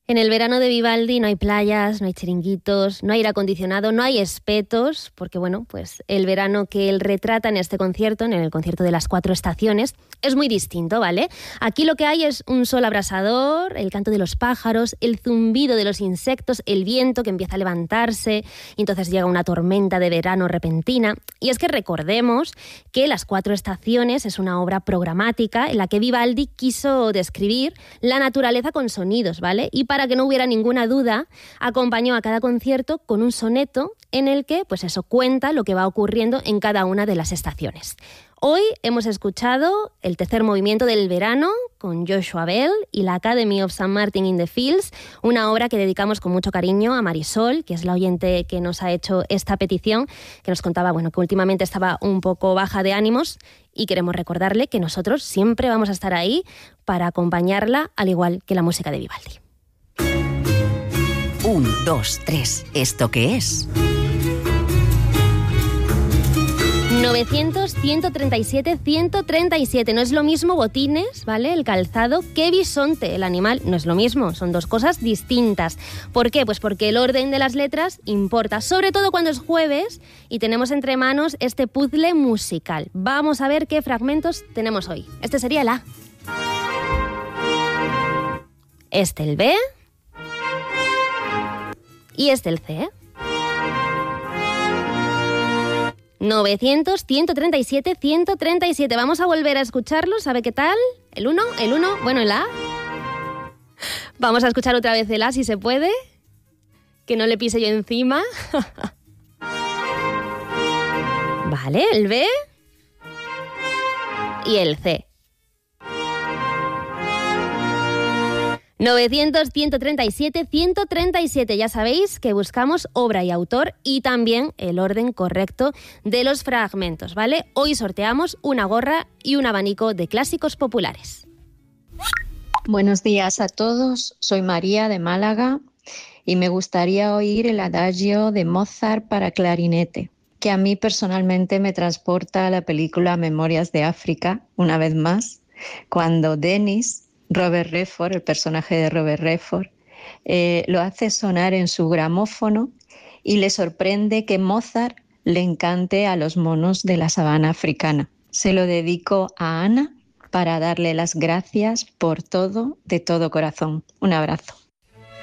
En el verano de Vivaldi no hay playas, no hay chiringuitos, no hay aire acondicionado, no hay espetos, porque bueno, pues el verano que él retrata en este concierto, en el concierto de las 4 estaciones, es muy distinto, ¿vale? Aquí lo que hay es un sol abrasador, el canto de los pájaros, el zumbido de los insectos, el viento que empieza a levantarse y entonces llega una tormenta de verano repentina. Y es que recordemos que Las 4 estaciones es una obra programática en la que Vivaldi quiso describir la naturaleza con sonidos, ¿vale? Y para que no hubiera ninguna duda, acompañó a cada concierto con un soneto en el que, pues eso, cuenta lo que va ocurriendo en cada una de las estaciones. Hoy hemos escuchado el tercer movimiento del verano con Joshua Bell y la Academy of St. Martin in the Fields, una obra que dedicamos con mucho cariño a Marisol, que es la oyente que nos ha hecho esta petición, que nos contaba, bueno, que últimamente estaba un poco baja de ánimos y queremos recordarle que nosotros siempre vamos a estar ahí para acompañarla, al igual que la música de Vivaldi. 1, 2, 3. ¿Esto qué es? 900, 137, 137. No es lo mismo botines, ¿vale? El calzado, que bisonte, el animal. No es lo mismo, son dos cosas distintas. ¿Por qué? Pues porque el orden de las letras importa, sobre todo cuando es jueves y tenemos entre manos este puzzle musical. Vamos a ver qué fragmentos tenemos hoy. Este sería el A. Este el B. Y este el C. 900, 137, 137. Vamos a volver a escucharlo. ¿Sabe qué tal? El 1, bueno, el A. Vamos a escuchar otra vez el A, si se puede. Que no le pise yo encima. Vale, el B. Y el C. 900, 137, 137. Ya sabéis que buscamos obra y autor y también el orden correcto de los fragmentos, ¿vale? Hoy sorteamos una gorra y un abanico de clásicos populares. Buenos días a todos, soy María de Málaga y me gustaría oír el adagio de Mozart para clarinete, que a mí personalmente me transporta a la película Memorias de África, una vez más, cuando Dennis, Robert Redford, el personaje de Robert Redford, lo hace sonar en su gramófono y le sorprende que Mozart le encante a los monos de la sabana africana. Se lo dedico a Ana para darle las gracias por todo, de todo corazón. Un abrazo.